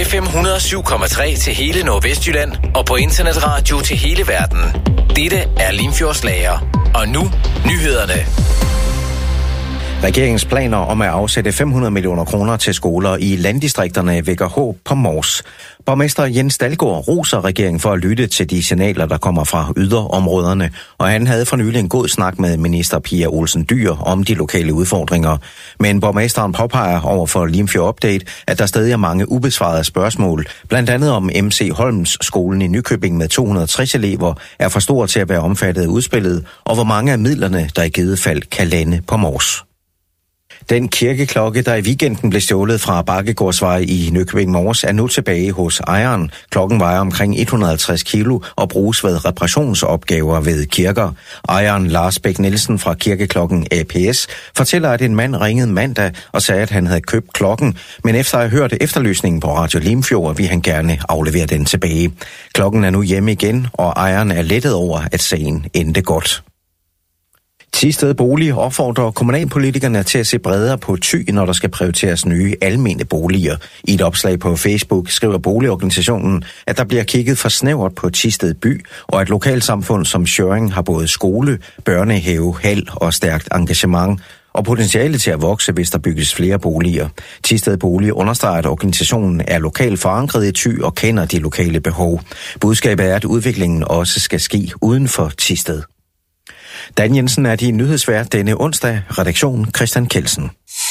FM 107,3 til hele Nordvestjylland og på internetradio til hele verden. Dette er Limfjords Lager. Og nu nyhederne. Regeringens planer om at afsætte 500 millioner kroner til skoler i landdistrikterne vækker håb på Mors. Borgmester Jens Dalgaard roser regeringen for at lytte til de signaler, der kommer fra yderområderne, og han havde for nylig en god snak med minister Pia Olsen Dyhr om de lokale udfordringer. Men borgmesteren påpeger over for Limfjord Update, at der stadig er mange ubesvarede spørgsmål, blandt andet om MC Holms skolen i Nykøbing med 260 elever er for stor til at være omfattet af udspillet, og hvor mange af midlerne, der i givet fald kan lande på Mors. Den kirkeklokke, der i weekenden blev stjålet fra Bakkegårdsvej i Nykøbing Mors, er nu tilbage hos ejeren. Klokken vejer omkring 150 kilo og bruges ved reparationsopgaver ved kirker. Ejeren Lars Bæk Nielsen fra kirkeklokken APS fortæller, at en mand ringede mandag og sagde, at han havde købt klokken, men efter at have hørt efterlysningen på Radio Limfjord, vil han gerne aflevere den tilbage. Klokken er nu hjemme igen, og ejeren er lettet over, at sagen endte godt. Thisted Bolig opfordrer kommunalpolitikerne til at se bredere på Thy, når der skal prioriteres nye almene boliger. I et opslag på Facebook skriver boligorganisationen, at der bliver kigget for snævert på Thisted by, og at lokalsamfund som Schøring har både skole, børnehave, hal og stærkt engagement, og potentiale til at vokse, hvis der bygges flere boliger. Thisted Bolig understreger, at organisationen er lokalt forankret i Thy og kender de lokale behov. Budskabet er, at udviklingen også skal ske uden for Thisted. Dan Jensen er din nyhedsvært denne onsdag. Redaktion Christian Kelsen.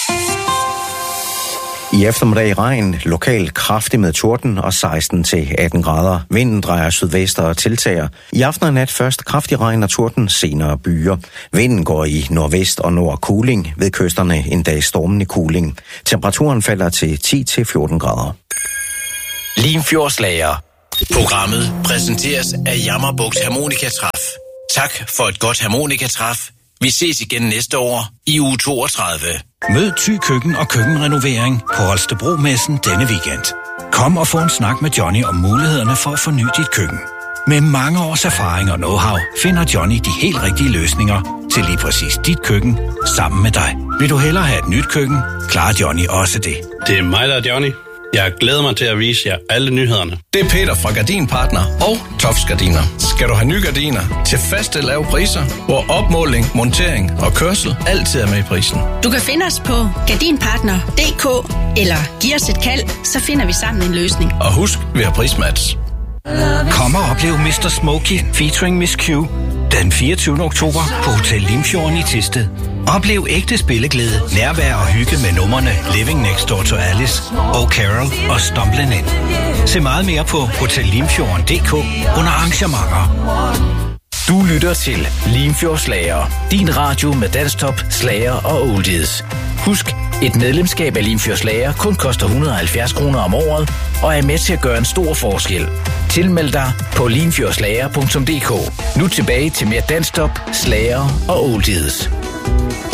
I eftermiddag regn, lokalt kraftig med torden og 16-18 grader. Vinden drejer sydvest og tiltager. I aften og nat først kraftig regn og torden, senere byer. Vinden går i nordvest og nord kuling, ved kysterne en dag stormende kuling. Temperaturen falder til 10-14 grader. Limfjords Lager. Programmet præsenteres af Jammerbugt Harmonikatræf. Tak for et godt harmonikatræf. Vi ses igen næste år i uge 32. Mød Thy Køkken og køkkenrenovering på Holstebro-messen denne weekend. Kom og få en snak med Johnny om mulighederne for at forny dit køkken. Med mange års erfaring og know-how finder Johnny de helt rigtige løsninger til lige præcis dit køkken sammen med dig. Vil du hellere have et nyt køkken, klarer Johnny også det. Det er mig, der er Johnny. Jeg glæder mig til at vise jer alle nyhederne. Det er Peter fra Gardinpartner og Tofts Gardiner. Skal du have nye gardiner til faste lave priser, hvor opmåling, montering og kørsel altid er med i prisen. Du kan finde os på gardinpartner.dk eller giv os et kald, så finder vi sammen en løsning. Og husk, vi har prismatch. Kom og oplev Mr. Smokey featuring Miss Q den 24. oktober på Hotel Limfjorden i Thisted. Oplev ægte spilleglæde, nærvær og hygge med numrene Living Next Door to Alice, Oh Carol og Stumbling In. Se meget mere på hotellimfjorden.dk under arrangementer. Du lytter til Limfjords Lager. Din radio med dansktop, slager og oldies. Husk, et medlemskab af Limfjords Lager kun koster 170 kroner om året og er med til at gøre en stor forskel. Tilmeld dig på limfjordslager.dk. Nu tilbage til mere dansktop, slager og oldies.